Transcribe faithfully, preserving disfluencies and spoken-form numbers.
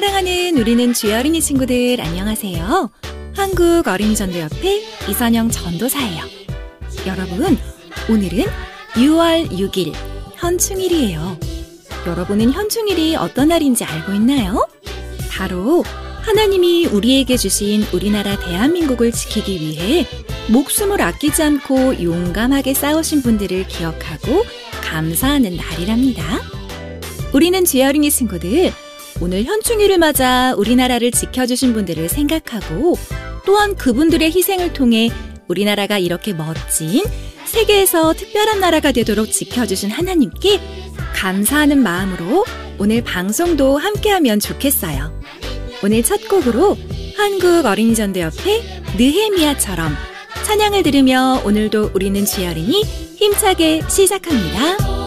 사랑하는 우리는 주의 어린이 친구들 안녕하세요. 한국 어린이전도협회 이선영 전도사예요. 여러분, 오늘은 유월 육일 현충일이에요. 여러분은 현충일이 어떤 날인지 알고 있나요? 바로 하나님이 우리에게 주신 우리나라 대한민국을 지키기 위해 목숨을 아끼지 않고 용감하게 싸우신 분들을 기억하고 감사하는 날이랍니다. 우리는 주의 어린이 친구들, 오늘 현충일을 맞아 우리나라를 지켜주신 분들을 생각하고 또한 그분들의 희생을 통해 우리나라가 이렇게 멋진 세계에서 특별한 나라가 되도록 지켜주신 하나님께 감사하는 마음으로 오늘 방송도 함께하면 좋겠어요. 오늘 첫 곡으로 한국 어린이전도협회 느헤미야처럼 찬양을 들으며 오늘도 우리는 주의 어린이 힘차게 시작합니다.